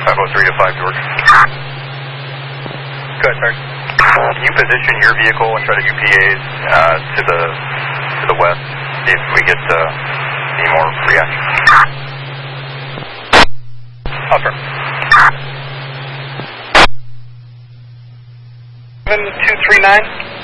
503 to 5 George. Go ahead, sir. Can you position your vehicle and try to do PAs to the west? See if we get any more reaction. Upper. 7239.